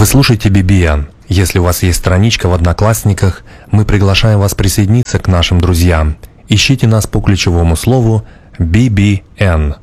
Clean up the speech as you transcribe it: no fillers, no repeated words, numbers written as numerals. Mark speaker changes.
Speaker 1: Вы слушаете BBN. Если у вас есть страничка в Одноклассниках, мы приглашаем вас присоединиться к нашим друзьям. Ищите нас по ключевому слову BBN.